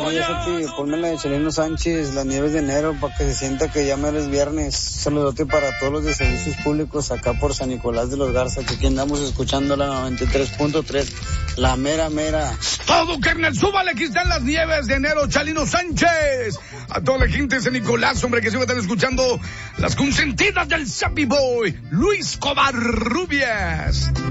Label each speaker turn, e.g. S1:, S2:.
S1: Oye, Sati, ponme la de Chalino Sánchez, Las Nieves de Enero, para que se sienta que ya mero es viernes. Saludote para todos los de servicios públicos acá por San Nicolás de los Garza, que aquí andamos escuchando la 93.3, la mera mera.
S2: Todo, carnal, súbale, aquí están Las Nieves de Enero, Chalino Sánchez. A toda la gente de San Nicolás, hombre, que siempre están escuchando las consentidas del Zappy Boy, Luis Covarrubias.